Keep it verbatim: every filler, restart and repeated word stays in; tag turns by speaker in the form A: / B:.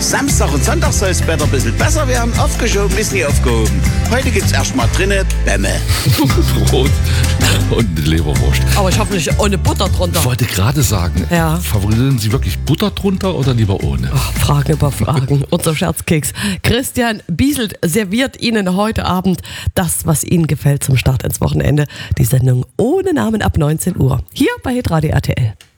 A: Samstag und Sonntag soll das Wetter ein bisschen besser werden. Aufgeschoben ist nie aufgehoben. Heute gibt's erstmal drinnen Bämme.
B: Brot und eine Leberwurst.
C: Aber ich hoffe nicht ohne Butter drunter.
B: Ich wollte gerade sagen,
C: Ja.
B: favorisieren Sie wirklich Butter drunter oder lieber ohne?
C: Ach, Fragen über Fragen. Unser Scherzkeks. Christian Bieselt serviert Ihnen heute Abend das, was Ihnen gefällt zum Start ins Wochenende. Die Sendung ohne Namen ab neunzehn Uhr. Hier bei Hitradio R T L.